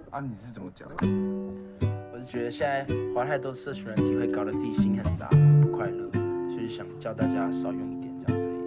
啊，你是怎么讲？ 我是觉得现在花太多社群软体会搞得自己心很杂，很不快乐，所以就想叫大家少用一点这样子。